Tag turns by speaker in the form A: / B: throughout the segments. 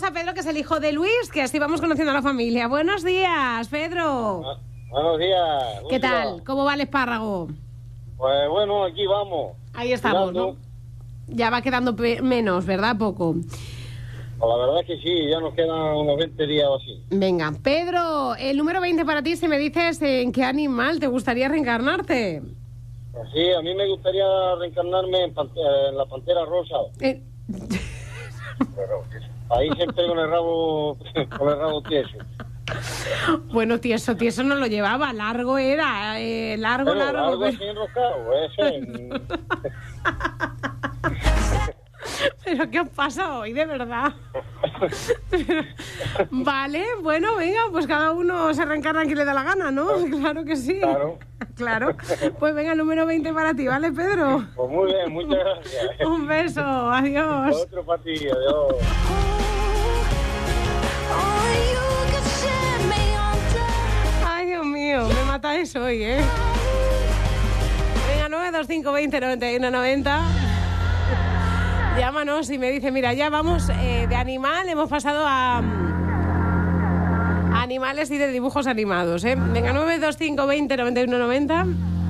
A: a Pedro, que es el hijo de Luis, que así vamos conociendo a la familia. Buenos días, Pedro.
B: Buenos días.
A: ¿Qué tal? ¿Cómo va el espárrago?
B: Pues bueno, aquí vamos.
A: Ahí estamos, ¿no? Ya va quedando menos, ¿verdad? Poco.
B: Pues la verdad es que sí, ya nos quedan unos 20 días o así.
A: Venga, Pedro, el número 20 para ti, si me dices en qué animal te gustaría reencarnarte.
B: Pues sí, a mí me gustaría reencarnarme en la pantera rosa. Pero ahí siempre con el rabo tieso.
A: Bueno, tieso no lo llevaba, largo era, largo.
B: Algo así enroscado, eso.
A: ¿Pero qué os pasa hoy, de verdad? Vale, bueno, venga, pues cada uno se reencarna quien le da la gana, ¿no? Claro que sí. Claro. Pues venga, número 20 para ti, ¿vale, Pedro?
B: Pues muy bien, muchas gracias.
A: Un beso, adiós.
B: Otro para ti, adiós.
A: Ay, Dios mío, me matáis hoy, ¿eh? Venga, 925 20 91 90. Llámanos y me dice, mira, ya vamos de animal, hemos pasado a animales y de dibujos animados, ¿eh? Venga, 925 20 91 90.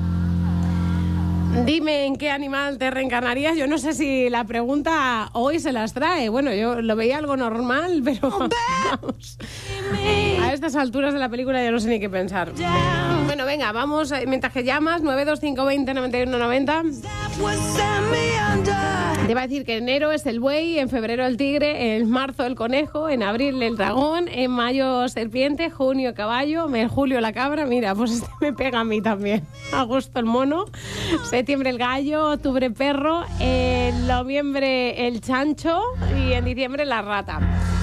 A: Dime en qué animal te reencarnarías. Yo no sé si la pregunta hoy se las trae. Bueno, yo lo veía algo normal, pero vamos. A estas alturas de la película ya no sé ni qué pensar. Bueno, venga, vamos, mientras que llamas, 925 20 91 90. Te va a decir que enero es el buey, en febrero el tigre, en marzo el conejo, en abril el dragón, en mayo serpiente, junio caballo, en julio la cabra. Mira, pues este me pega a mí también. Agosto el mono, septiembre el gallo, octubre perro, en noviembre el chancho y en diciembre la rata.